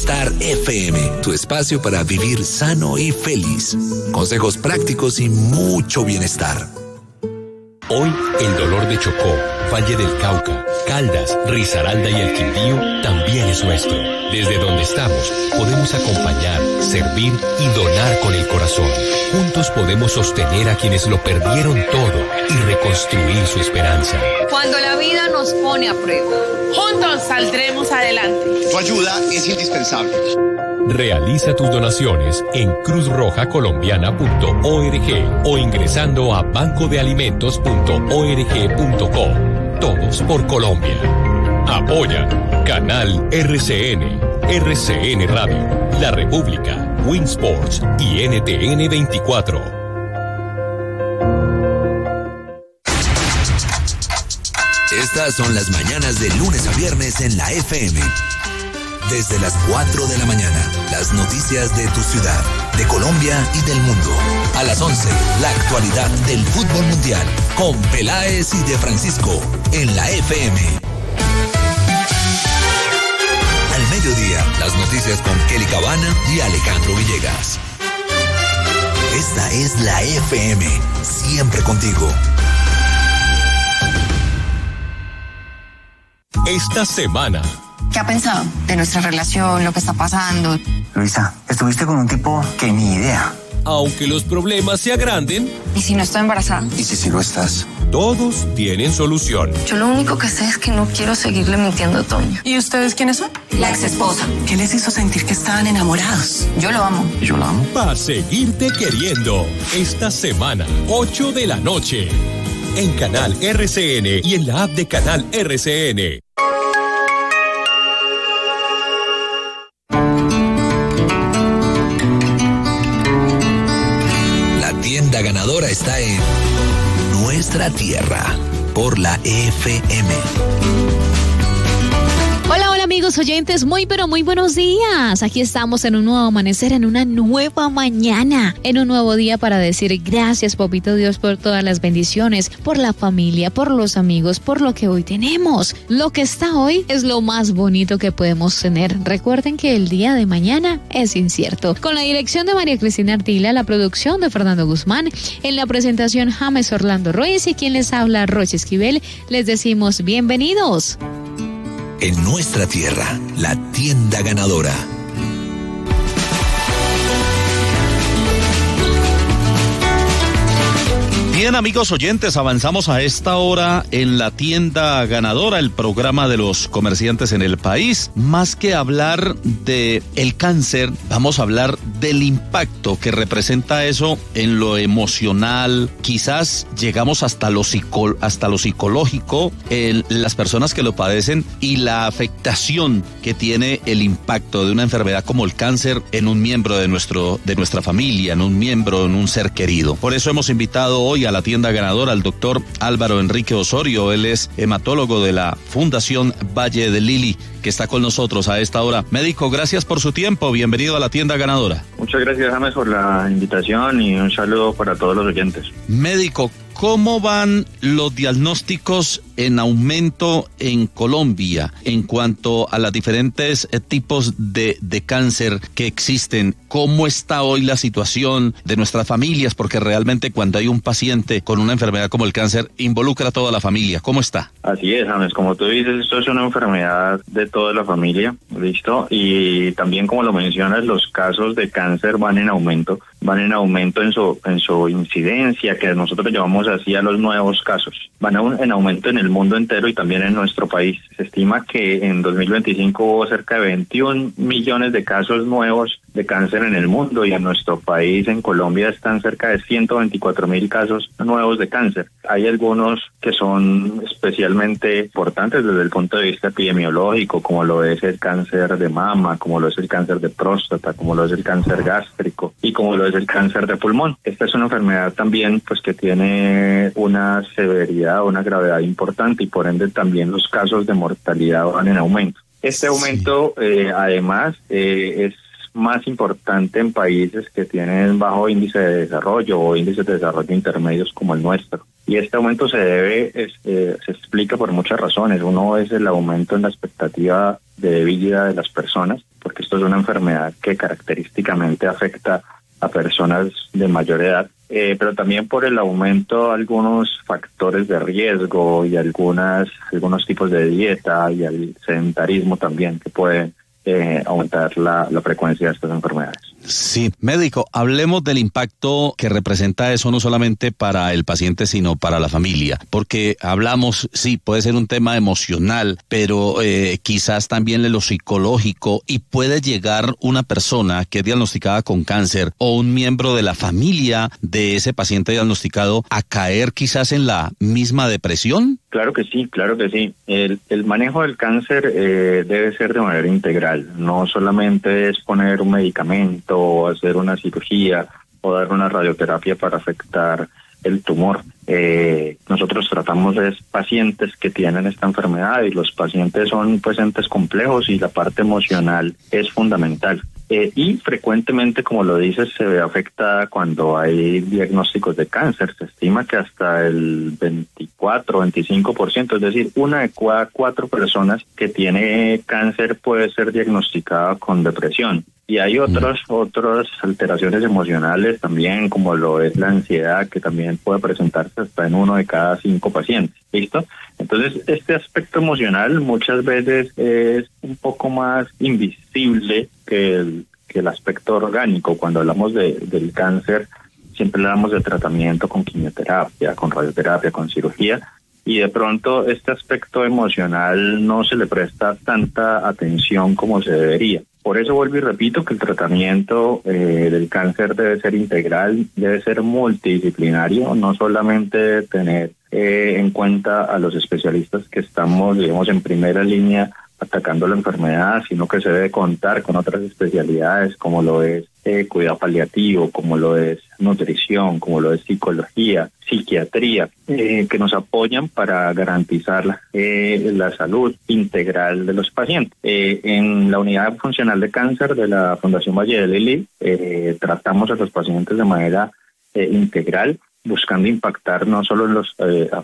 Bienestar FM, tu espacio para vivir sano y feliz. Consejos prácticos y mucho bienestar. Hoy, el dolor de Chocó, Valle del Cauca, Caldas, Risaralda y el Quindío también es nuestro. Desde donde estamos, podemos acompañar, servir y donar con el corazón. Juntos podemos sostener a quienes lo perdieron todo y reconstruir su esperanza. Cuando la vida nos pone a prueba, juntos saldremos adelante. Tu ayuda es indispensable. Realiza tus donaciones en cruzrojacolombiana.org o ingresando a bancodealimentos.org.co. Todos por Colombia. Apoya Canal RCN, RCN Radio, La República, Winsports y NTN 24. Estas son las mañanas de lunes a viernes en la FM. Desde las 4 de la mañana, las noticias de tu ciudad, de Colombia y del mundo. A las 11, la actualidad del fútbol mundial, con Peláez y De Francisco, en la FM. Al mediodía, las noticias con Kelly Cabana y Alejandro Villegas. Esta es la FM, siempre contigo. Esta semana. ¿Qué ha pensado de nuestra relación, lo que está pasando? Luisa, estuviste con un tipo que ni idea. Aunque los problemas se agranden. ¿Y si no estoy embarazada? ¿Y si sí lo estás? Todos tienen solución. Yo lo único que sé es que no quiero seguirle mintiendo a Toño. ¿Y ustedes quiénes son? La ex esposa. ¿Qué les hizo sentir que estaban enamorados? Yo lo amo. ¿Y yo la amo? Para seguirte queriendo. Esta semana, 8 de la noche. En Canal RCN y en la app de Canal RCN. La ganadora está en Nuestra Tierra por la FM. Hola, hola amigos oyentes, muy pero muy buenos días. Aquí estamos en un nuevo amanecer, en una nueva mañana, en un nuevo día para decir gracias, Papito Dios, por todas las bendiciones, por la familia, por los amigos, por lo que hoy tenemos. Lo que está hoy es lo más bonito que podemos tener. Recuerden que el día de mañana es incierto. Con la dirección de María Cristina Artila, la producción de Fernando Guzmán, en la presentación James Orlando Ruiz y quien les habla Rocha Esquivel, les decimos bienvenidos. En Nuestra Tierra, la tienda ganadora. Bien, amigos oyentes, avanzamos a esta hora en la tienda ganadora, el programa de los comerciantes en el país. Más que hablar de el cáncer, vamos a hablar del impacto que representa eso en lo emocional. Quizás llegamos hasta lo psicológico en las personas que lo padecen y la afectación que tiene el impacto de una enfermedad como el cáncer en un miembro de nuestra familia, en un ser querido. Por eso hemos invitado hoy a la tienda ganadora al doctor Álvaro Enrique Osorio. Él es hematólogo de la Fundación Valle de Lili, que está con nosotros a esta hora. Médico, gracias por su tiempo. Bienvenido a la tienda ganadora. Muchas gracias, James, por la invitación y un saludo para todos los oyentes. Médico, ¿cómo van los diagnósticos en aumento en Colombia en cuanto a los diferentes tipos de cáncer que existen? ¿Cómo está hoy la situación de nuestras familias? Porque realmente cuando hay un paciente con una enfermedad como el cáncer, involucra a toda la familia. ¿Cómo está? Así es, James. Como tú dices, esto es una enfermedad de toda la familia, ¿listo? Y también, como lo mencionas, los casos de cáncer van en aumento en su incidencia, que nosotros llamamos así a los nuevos casos. Van en aumento en el mundo entero y también en nuestro país. Se estima que en 2025 hubo cerca de 21 millones de casos nuevos de cáncer en el mundo, y en nuestro país, en Colombia, están cerca de 124.000 casos nuevos de cáncer. Hay algunos que son especialmente importantes desde el punto de vista epidemiológico, como lo es el cáncer de mama, como lo es el cáncer de próstata, como lo es el cáncer gástrico y como lo es el cáncer de pulmón. Esta es una enfermedad también pues que tiene una severidad, una gravedad importante, y por ende también los casos de mortalidad van en aumento. Este aumento además es más importante en países que tienen bajo índice de desarrollo o índices de desarrollo intermedios como el nuestro. Y este aumento se explica por muchas razones. Uno es el aumento en la expectativa de vida de las personas, porque esto es una enfermedad que característicamente afecta a personas de mayor edad, pero también por el aumento de algunos factores de riesgo y algunos tipos de dieta y el sedentarismo también que pueden aumentar la frecuencia de estas enfermedades. Sí, médico, hablemos del impacto que representa eso no solamente para el paciente, sino para la familia, porque hablamos, sí, puede ser un tema emocional, pero quizás también de lo psicológico, y puede llegar una persona que es diagnosticada con cáncer o un miembro de la familia de ese paciente diagnosticado a caer quizás en la misma depresión. Claro que sí, claro que sí. El manejo del cáncer debe ser de manera integral, no solamente es poner un medicamento o hacer una cirugía o dar una radioterapia para afectar el tumor. Nosotros tratamos pacientes que tienen esta enfermedad, y los pacientes son pues entes complejos y la parte emocional es fundamental. Y frecuentemente, como lo dices, se ve afectada cuando hay diagnósticos de cáncer. Se estima que hasta el 24-25%, es decir, 1 de cada 4 personas que tiene cáncer puede ser diagnosticada con depresión. Y hay otras alteraciones emocionales también, como lo es la ansiedad, que también puede presentarse hasta en 1 de cada 5 pacientes. ¿Listo? Entonces, este aspecto emocional muchas veces es un poco más invisible que el aspecto orgánico. Cuando hablamos del cáncer, siempre hablamos de tratamiento con quimioterapia, con radioterapia, con cirugía, y de pronto este aspecto emocional no se le presta tanta atención como se debería. Por eso vuelvo y repito que el tratamiento del cáncer debe ser integral, debe ser multidisciplinario, no solamente tener en cuenta a los especialistas que estamos, digamos, en primera línea atacando la enfermedad, sino que se debe contar con otras especialidades como lo es cuidado paliativo, como lo es nutrición, como lo es psicología, psiquiatría, que nos apoyan para garantizar la salud integral de los pacientes. En la unidad funcional de cáncer de la Fundación Valle del Lili tratamos a los pacientes de manera integral, buscando impactar no solo en los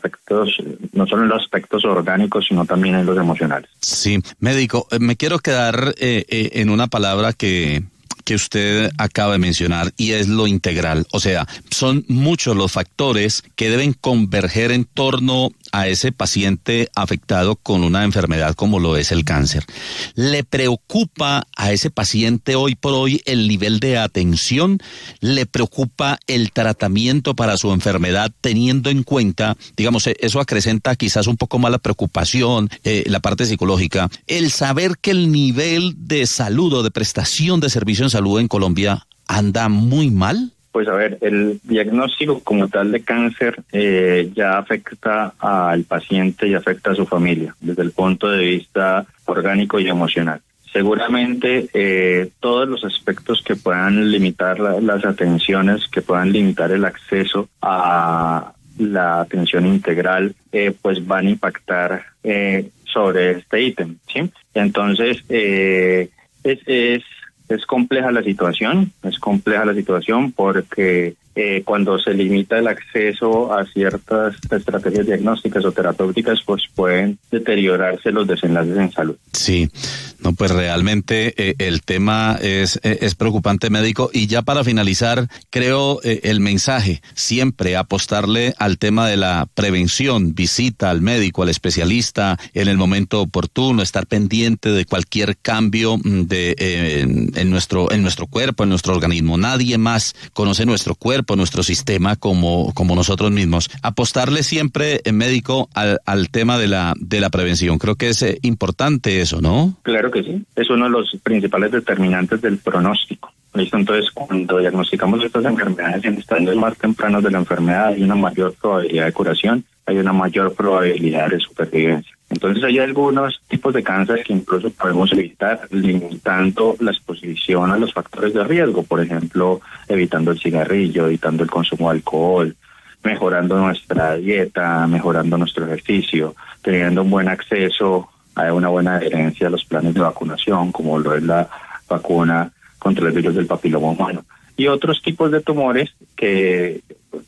no solo en los aspectos orgánicos, sino también en los emocionales. Sí, médico, me quiero quedar en una palabra que usted acaba de mencionar, y es lo integral. O sea, son muchos los factores que deben converger en torno a ese paciente afectado con una enfermedad como lo es el cáncer. ¿Le preocupa a ese paciente hoy por hoy el nivel de atención? ¿Le preocupa el tratamiento para su enfermedad, teniendo en cuenta, digamos, eso acrecenta quizás un poco más la preocupación, la parte psicológica, el saber que el nivel de salud o de prestación de servicio en salud en Colombia anda muy mal? Pues a ver, el diagnóstico como tal de cáncer ya afecta al paciente y afecta a su familia desde el punto de vista orgánico y emocional. Seguramente todos los aspectos que puedan limitar las atenciones, que puedan limitar el acceso a la atención integral, pues van a impactar sobre este ítem, ¿sí? Entonces, es compleja la situación, porque cuando se limita el acceso a ciertas estrategias diagnósticas o terapéuticas, pues pueden deteriorarse los desenlaces en salud. Sí, no, pues realmente el tema es preocupante, médico. Y ya para finalizar, creo el mensaje, siempre apostarle al tema de la prevención, visita al médico, al especialista en el momento oportuno, estar pendiente de cualquier cambio en nuestro cuerpo, en nuestro organismo. Nadie más conoce nuestro cuerpo, nuestro sistema como nosotros mismos. Apostarle siempre, médico, al tema de la prevención. Creo que es importante eso, ¿no? Claro que sí. Es uno de los principales determinantes del pronóstico. ¿Listo? Entonces, cuando diagnosticamos estas enfermedades en estadios más tempranos de la enfermedad, hay una mayor probabilidad de curación, hay una mayor probabilidad de supervivencia. Entonces, hay algunos tipos de cáncer que incluso podemos evitar limitando la exposición a los factores de riesgo, por ejemplo, evitando el cigarrillo, evitando el consumo de alcohol, mejorando nuestra dieta, mejorando nuestro ejercicio, teniendo un buen acceso a una buena adherencia a los planes de vacunación, como lo es la vacuna contra el virus del papiloma humano, y otros tipos de tumores que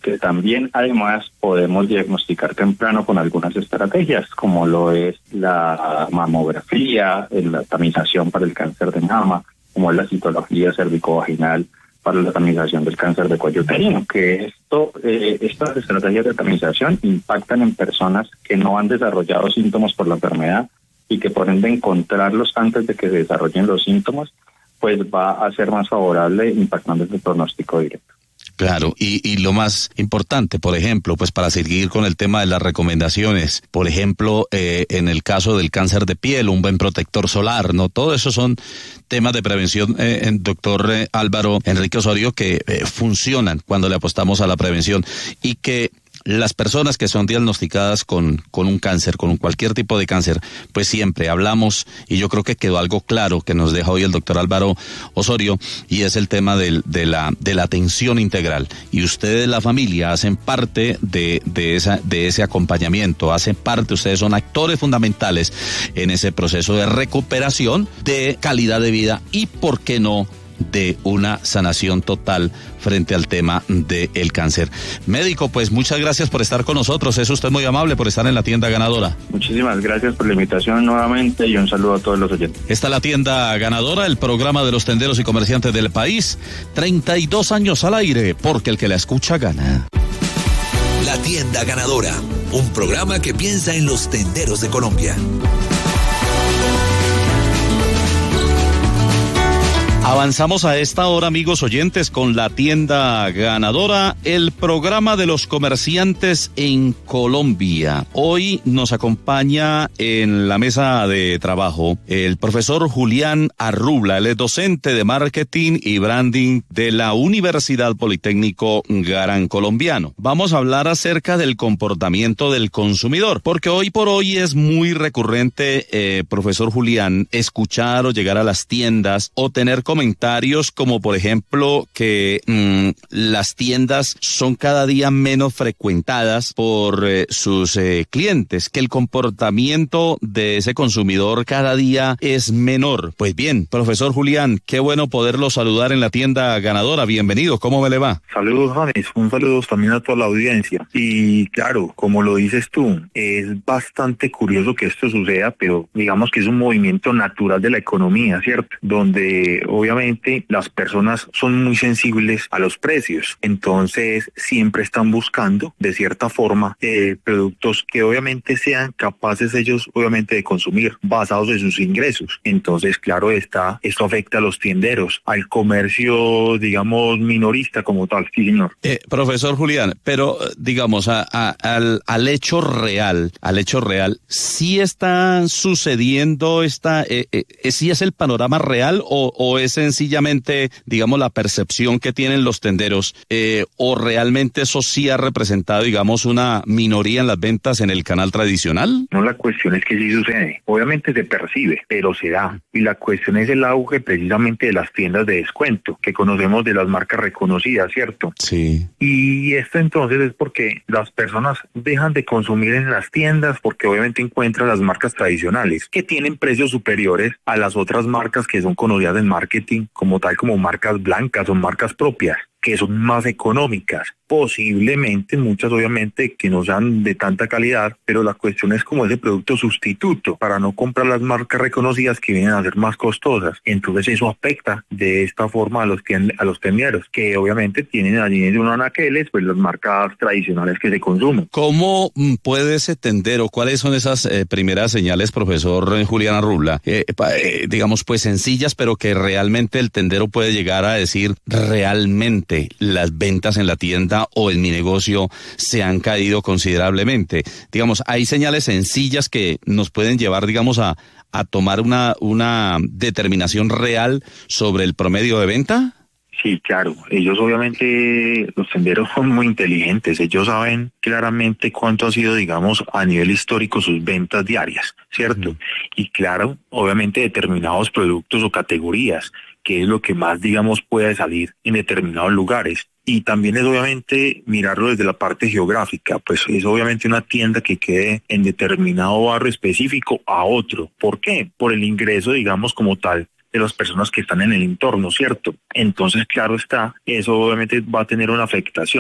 que también además podemos diagnosticar temprano con algunas estrategias, como lo es la mamografía, la tamización para el cáncer de mama, como es la citología cervicovaginal para la tamización del cáncer de cuello uterino, que estas estrategias de tamización impactan en personas que no han desarrollado síntomas por la enfermedad y que por ende encontrarlos antes de que se desarrollen los síntomas, pues va a ser más favorable impactando el pronóstico directo. Claro, y lo más importante, por ejemplo, pues para seguir con el tema de las recomendaciones, por ejemplo, en el caso del cáncer de piel, un buen protector solar, ¿no? Todo eso son temas de prevención, doctor Álvaro Enrique Osorio, que funcionan cuando le apostamos a la prevención y que las personas que son diagnosticadas con un cáncer, con cualquier tipo de cáncer, pues siempre hablamos, y yo creo que quedó algo claro que nos deja hoy el doctor Álvaro Osorio, y es el tema de la atención integral. Y ustedes, la familia, hacen parte de ese acompañamiento, hacen parte, ustedes son actores fundamentales en ese proceso de recuperación, de calidad de vida y, ¿por qué no?, de una sanación total frente al tema del cáncer. Médico, pues muchas gracias por estar con nosotros, es usted muy amable por estar en la tienda ganadora. Muchísimas gracias por la invitación nuevamente y un saludo a todos los oyentes. Esta es la tienda ganadora, el programa de los tenderos y comerciantes del país, 32 años al aire, porque el que la escucha gana. La tienda ganadora, un programa que piensa en los tenderos de Colombia. Avanzamos a esta hora, amigos oyentes, con la tienda ganadora, el programa de los comerciantes en Colombia. Hoy nos acompaña en la mesa de trabajo el profesor Julián Arrubla, él es docente de marketing y branding de la Universidad Politécnico Gran Colombiano. Vamos a hablar acerca del comportamiento del consumidor, porque hoy por hoy es muy recurrente, profesor Julián, escuchar o llegar a las tiendas o tener comentarios como, por ejemplo, que las tiendas son cada día menos frecuentadas por sus clientes, que el comportamiento de ese consumidor cada día es menor. Pues bien, profesor Julián, qué bueno poderlo saludar en la tienda ganadora. Bienvenido, ¿cómo me le va? Saludos, James, un saludo también a toda la audiencia. Y claro, como lo dices tú, es bastante curioso que esto suceda, pero digamos que es un movimiento natural de la economía, ¿cierto? Donde obviamente las personas son muy sensibles a los precios, entonces siempre están buscando de cierta forma productos que obviamente sean capaces ellos obviamente de consumir basados en sus ingresos. Entonces claro está, esto afecta a los tienderos, al comercio digamos minorista como tal. Sí, señor. Profesor Julián, pero digamos al hecho real, ¿sí está sucediendo sí es el panorama real o es sencillamente, digamos, la percepción que tienen los tenderos, o realmente eso sí ha representado, digamos, una minoría en las ventas en el canal tradicional? No, la cuestión es que sí sucede. Obviamente se percibe, pero se da. Y la cuestión es el auge precisamente de las tiendas de descuento, que conocemos de las marcas reconocidas, ¿cierto? Sí. Y esto entonces es porque las personas dejan de consumir en las tiendas porque obviamente encuentran las marcas tradicionales, que tienen precios superiores a las otras marcas que son conocidas en marketing como tal, como marcas blancas o marcas propias, que son más económicas, posiblemente muchas obviamente que no sean de tanta calidad, pero la cuestión es como ese producto sustituto para no comprar las marcas reconocidas que vienen a ser más costosas. Entonces eso afecta de esta forma a los tenderos, que obviamente tienen allí en unos anaqueles pues las marcas tradicionales que se consumen. ¿Cómo puede ese tendero? ¿Cuáles son esas primeras señales, profesor Julián Arrubla? Digamos pues sencillas, pero que realmente el tendero puede llegar a decir realmente las ventas en la tienda o en mi negocio se han caído considerablemente. Digamos, hay señales sencillas que nos pueden llevar, digamos, a tomar una determinación real sobre el promedio de venta. Sí, claro. Ellos obviamente, los tenderos son muy inteligentes. Ellos saben claramente cuánto ha sido, digamos, a nivel histórico sus ventas diarias, ¿cierto? Y claro, obviamente determinados productos o categorías, que es lo que más, digamos, puede salir en determinados lugares. Y también es obviamente mirarlo desde la parte geográfica, pues es obviamente una tienda que quede en determinado barrio específico a otro. ¿Por qué? Por el ingreso, digamos, como tal, de las personas que están en el entorno, ¿cierto? Entonces, claro está, eso obviamente va a tener una afectación.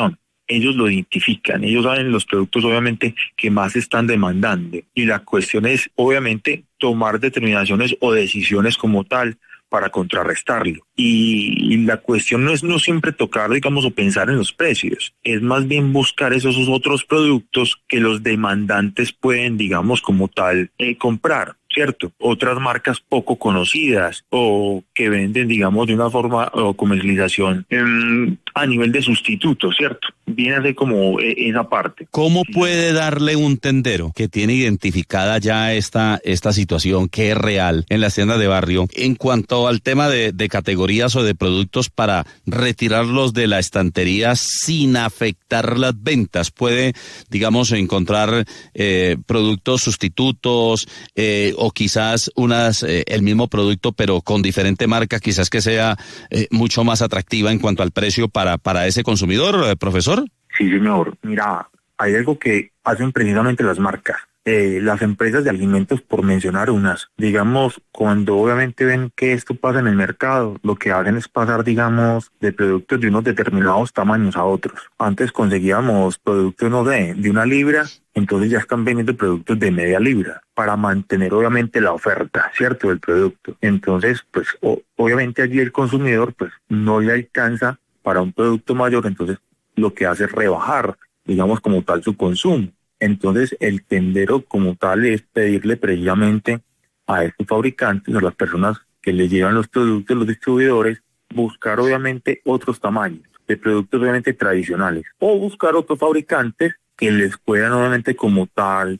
ellos lo identifican, ellos saben los productos obviamente que más están demandando, y la cuestión es obviamente tomar determinaciones o decisiones como tal para contrarrestarlo. Y la cuestión no es no siempre tocar, digamos, o pensar en los precios, es más bien buscar esos otros productos que los demandantes pueden, digamos, como tal, comprar, ¿cierto? Otras marcas poco conocidas o que venden, digamos, de una forma o comercialización a nivel de sustitutos, ¿cierto? Viene a ser como esa parte. ¿Cómo puede darle un tendero que tiene identificada ya esta situación que es real en las tiendas de barrio en cuanto al tema de categorías o de productos para retirarlos de la estantería sin afectar las ventas? Puede, digamos, encontrar productos sustitutos o quizás el mismo producto pero con diferente marca, quizás que sea mucho más atractiva en cuanto al precio para ese consumidor, profesor. Sí, señor. Mira, hay algo que hacen precisamente las marcas. Las empresas de alimentos, por mencionar unas, digamos, cuando obviamente ven que esto pasa en el mercado, lo que hacen es pasar, digamos, de productos de unos determinados tamaños a otros. Antes conseguíamos productos, no sé, de 1 libra, entonces ya están vendiendo productos de media libra para mantener obviamente la oferta, ¿cierto?, del producto. Entonces, pues, obviamente allí el consumidor, pues, no le alcanza para un producto mayor, entonces lo que hace es rebajar, digamos, como tal su consumo. Entonces el tendero como tal es pedirle precisamente a estos fabricantes, a las personas que le llevan los productos, los distribuidores, buscar obviamente otros tamaños de productos obviamente tradicionales o buscar otros fabricantes que les puedan obviamente como tal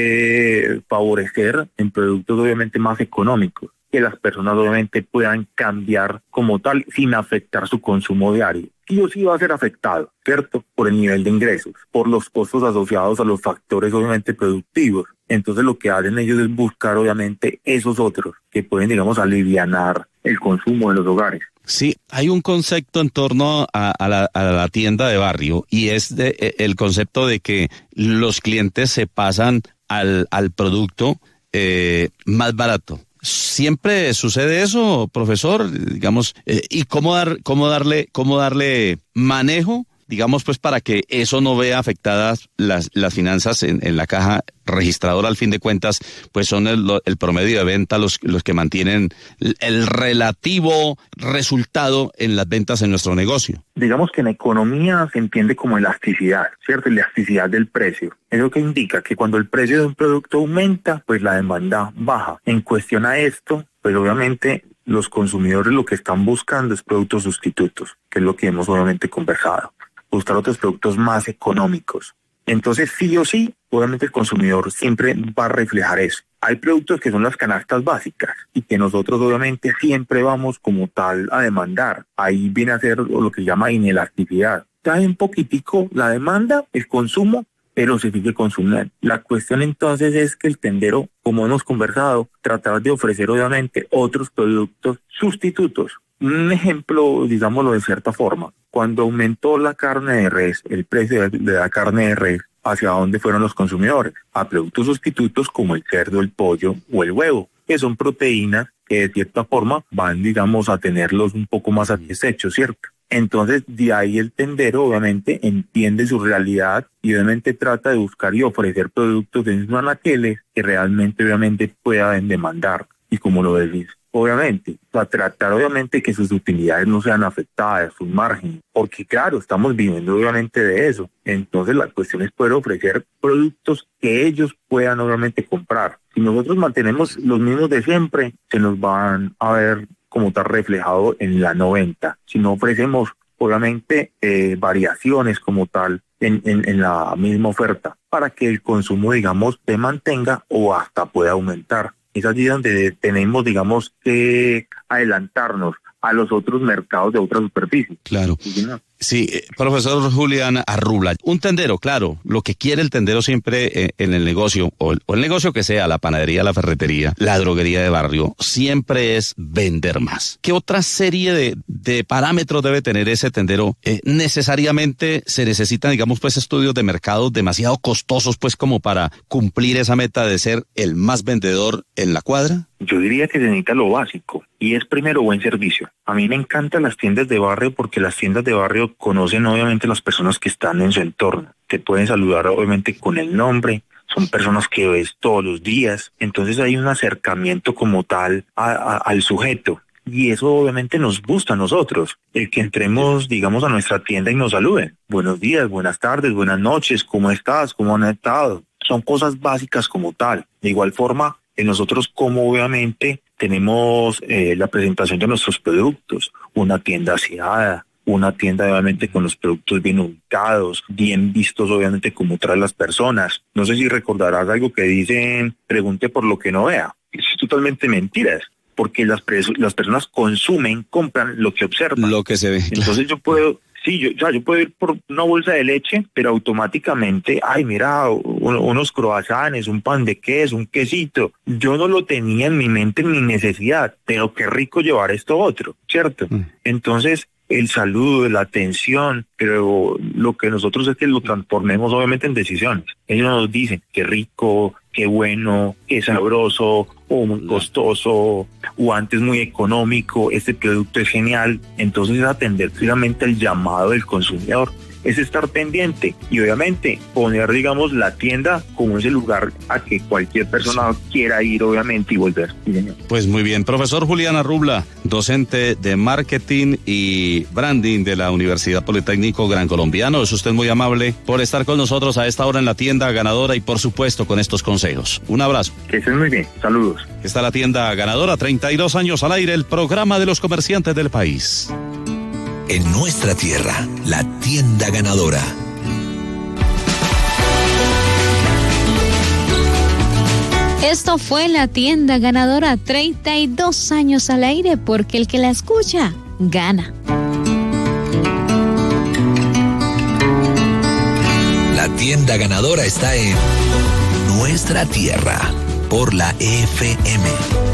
favorecer en productos obviamente más económicos, que las personas obviamente puedan cambiar como tal sin afectar su consumo diario. Sí o sí va a ser afectado, ¿cierto?, por el nivel de ingresos, por los costos asociados a los factores obviamente productivos. Entonces lo que hacen ellos es buscar obviamente esos otros que pueden, digamos, alivianar el consumo de los hogares. Sí, hay un concepto en torno a la tienda de barrio y es el concepto de que los clientes se pasan al producto más barato. ¿Siempre sucede eso, profesor? Digamos, ¿y cómo darle manejo, digamos, pues para que eso no vea afectadas las finanzas en la caja registradora? Al fin de cuentas, pues son el promedio de venta los que mantienen el relativo resultado en las ventas en nuestro negocio. Digamos que en economía se entiende como elasticidad, ¿cierto? Elasticidad del precio. Eso que indica que cuando el precio de un producto aumenta, pues la demanda baja. En cuestión a esto, pues obviamente los consumidores lo que están buscando es productos sustitutos, que es lo que hemos obviamente conversado. Buscar otros productos más económicos. Entonces, sí o sí, obviamente el consumidor siempre va a reflejar eso. Hay productos que son las canastas básicas y que nosotros obviamente siempre vamos como tal a demandar. Ahí viene a ser lo que se llama inelasticidad. Cae un poquitico la demanda, el consumo, pero se sigue consumiendo. La cuestión entonces es que el tendero, como hemos conversado, tratar de ofrecer obviamente otros productos sustitutos. Un ejemplo, digámoslo de cierta forma, cuando aumentó la carne de res, el precio de la carne de res, ¿hacia dónde fueron los consumidores? A productos sustitutos como el cerdo, el pollo o el huevo, que son proteínas que de cierta forma van, digamos, a tenerlos un poco más satisfechos, ¿cierto? Entonces, de ahí el tendero obviamente entiende su realidad y obviamente trata de buscar y ofrecer productos de mismos anaqueles que realmente obviamente puedan demandar. Y como lo decís, obviamente, para tratar obviamente que sus utilidades no sean afectadas, sus márgenes, porque claro, estamos viviendo obviamente de eso. Entonces la cuestión es poder ofrecer productos que ellos puedan obviamente comprar. Si nosotros mantenemos los mismos de siempre, se nos van a ver como está reflejado en la 90. Si no ofrecemos obviamente variaciones como tal en la misma oferta para que el consumo, digamos, se mantenga o hasta pueda aumentar. Es allí donde tenemos, digamos, que adelantarnos a los otros mercados de otra superficie. Claro. Sí, profesor Julián Arrubla, un tendero, claro, lo que quiere el tendero siempre en el negocio, o el negocio que sea, la panadería, la ferretería, la droguería de barrio, siempre es vender más. ¿Qué otra serie de parámetros debe tener ese tendero? Necesariamente se necesitan, digamos, pues estudios de mercado demasiado costosos, pues como para cumplir esa meta de ser el más vendedor en la cuadra. Yo diría que se necesita lo básico, y es primero buen servicio. tienda. A mí me encantan las tiendas de barrio porque las tiendas de barrio conocen obviamente las personas que están en su entorno. Te pueden saludar obviamente con el nombre. Son personas que ves todos los días. Entonces hay un acercamiento como tal al sujeto. Y eso obviamente nos gusta a nosotros, el que entremos, digamos, a nuestra tienda y nos saluden. Buenos días, buenas tardes, buenas noches, ¿cómo estás? ¿Cómo han estado? Son cosas básicas como tal. De igual forma, nosotros como obviamente tenemos la presentación de nuestros productos, una tienda aseada, una tienda obviamente con los productos bien ubicados, bien vistos obviamente como traen las personas. No sé si recordarás algo que dicen, pregunte por lo que no vea. Es totalmente mentiras. Porque las personas compran lo que observan. Lo que se ve. Entonces yo puedo ir por una bolsa de leche, pero automáticamente, ay, mira, unos croissants, un pan de queso, un quesito. Yo no lo tenía en mi mente, en mi necesidad, pero qué rico llevar esto otro, ¿cierto? Entonces, el saludo, la atención, pero lo que nosotros es que lo transformemos obviamente en decisiones. Ellos nos dicen qué rico, qué bueno, qué sabroso, o muy costoso, o antes muy económico, este producto es genial. Entonces es atender claramente el llamado del consumidor, es estar pendiente y obviamente poner, digamos, la tienda como ese lugar a que cualquier persona quiera ir obviamente y volver. Pues muy bien, profesor Julián Arrubla, docente de marketing y branding de la Universidad Politécnico Gran Colombiano, es usted muy amable por estar con nosotros a esta hora en la tienda ganadora y por supuesto con estos consejos. Un abrazo. Que estén muy bien, saludos. Está la tienda ganadora, 32 años al aire, el programa de los comerciantes del país. En nuestra tierra, la tienda ganadora. Esto fue la tienda ganadora, 32 años al aire, porque el que la escucha, gana. La tienda ganadora está en nuestra tierra, por la FM.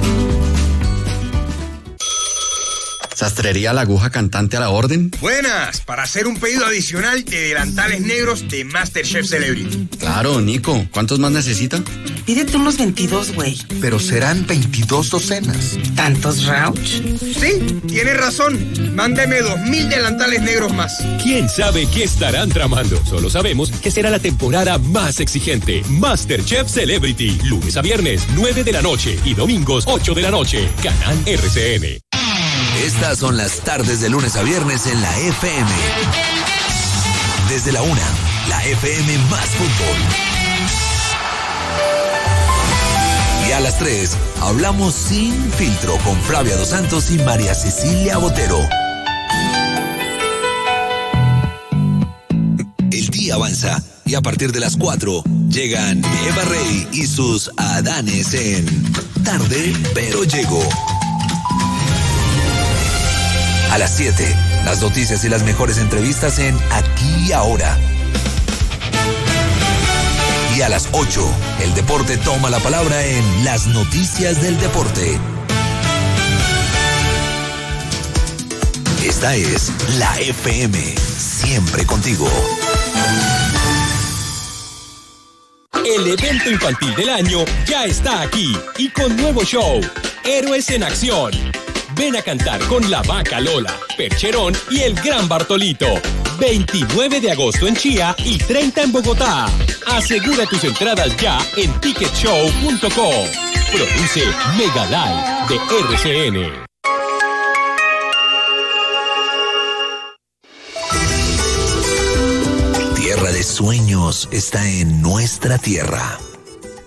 ¿Sastrería La Aguja Cantante a la orden? Buenas, para hacer un pedido adicional de delantales negros de MasterChef Celebrity. Claro, Nico. ¿Cuántos más necesita? Pídete unos 22, güey. Pero serán 22 docenas. ¿Tantos, Rauch? Sí, tienes razón. Mándeme 2000 delantales negros más. ¿Quién sabe qué estarán tramando? Solo sabemos que será la temporada más exigente. MasterChef Celebrity, lunes a viernes, 9 de la noche y domingos, 8 de la noche. Canal RCN. Estas son las tardes de lunes a viernes en la FM. Desde la 1, la FM más fútbol. Y a las 3, hablamos sin filtro con Flavia Dos Santos y María Cecilia Botero. El día avanza y a partir de las 4 llegan Eva Rey y sus Adanes en Tarde pero Llego. A las 7, las noticias y las mejores entrevistas en Aquí y Ahora. Y a las 8, el deporte toma la palabra en Las Noticias del Deporte. Esta es la FM, siempre contigo. El evento infantil del año ya está aquí y con nuevo show, Héroes en Acción. Ven a cantar con La Vaca Lola, Percherón y el Gran Bartolito. 29 de agosto en Chía y 30 en Bogotá. Asegura tus entradas ya en ticketshow.co. Produce Mega Live de RCN. Tierra de sueños está en nuestra tierra.